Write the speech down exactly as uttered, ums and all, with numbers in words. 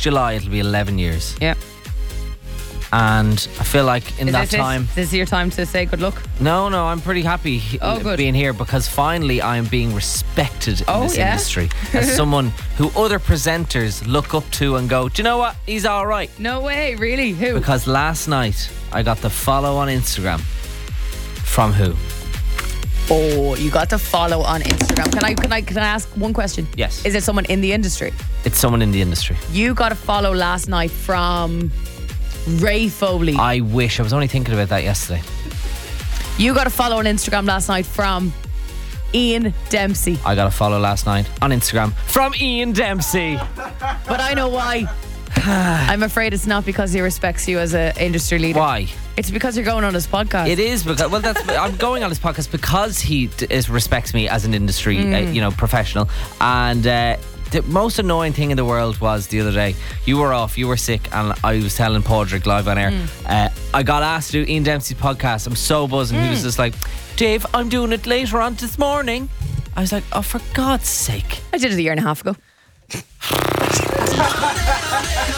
July it'll be eleven years. Yeah. And I feel like in Is that this, time... This is your time to say good luck? No, no, I'm pretty happy Oh, good. being here because finally I am being respected in Oh, this yeah? industry as someone who other presenters look up to and go, do you know what? He's all right. No way, really? Who? Because last night I got the follow on Instagram. From who? Oh, you got to follow on Instagram. Can I can I can I ask one question? Yes. Is it someone in the industry? It's someone in the industry. You got a follow last night from Ray Foley. I wish. I was only thinking about that yesterday. You got a follow on Instagram last night from Ian Dempsey. I got a follow last night on Instagram from Ian Dempsey. But I know why. I'm afraid it's not because he respects you as an industry leader. Why? It's because you're going on his podcast. It is because well, that's I'm going on his podcast because he d- is, respects me as an industry, Mm. uh, you know, professional. And uh, the most annoying thing in the world was the other day. You were off, you were sick, and I was telling Padraig live on air. Mm. Uh, I got asked to do Ian Dempsey's podcast. I'm so buzzing. Mm. He was just like, "Dave, I'm doing it later on this morning." I was like, "Oh, for God's sake!" I did it a year and a half ago.